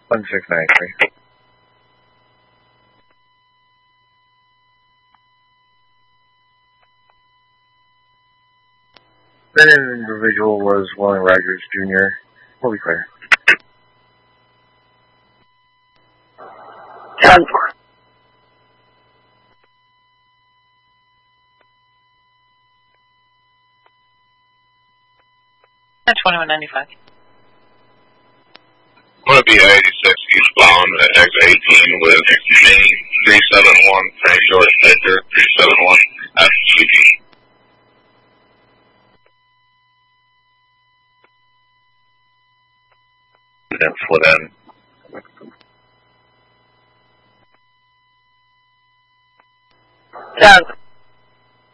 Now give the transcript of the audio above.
1693. Then an individual was William Rogers Jr. We'll be clear. 10. 2195. I'm going to be 86 eastbound at exit 18 with main 371, Frank George Baker, 371 at CP. Then split in. 10.